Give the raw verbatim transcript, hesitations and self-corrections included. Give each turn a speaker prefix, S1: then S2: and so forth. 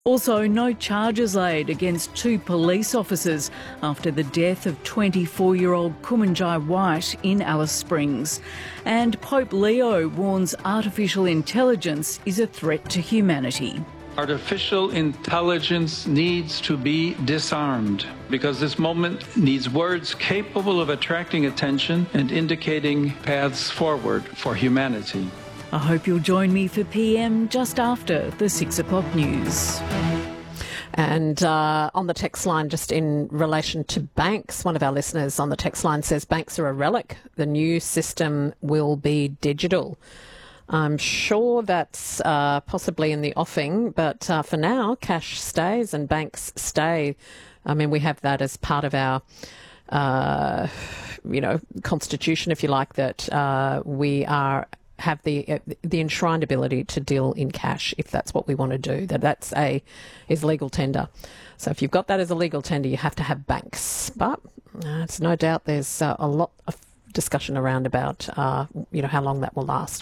S1: Also, no charges laid against two police officers after the death of twenty-four-year-old Kumanjai White in Alice Springs. And Pope Leo warns artificial intelligence is a threat to humanity.
S2: Artificial intelligence needs to be disarmed because this moment needs words capable of attracting attention and indicating paths forward for humanity.
S1: I hope you'll join me for P M just after the six o'clock news.
S3: And uh, on the text line, just in relation to banks, one of our listeners on the text line says banks are a relic. The new system will be digital. I'm sure that's uh, possibly in the offing, but uh, for now, cash stays and banks stay. I mean, we have that as part of our, uh, you know, constitution, if you like, that uh, we are have the uh, the enshrined ability to deal in cash if that's what we want to do. That that's a is legal tender. So if you've got that as a legal tender, you have to have banks. But uh, it's no doubt there's uh, a lot of discussion around about uh, you know how long that will last.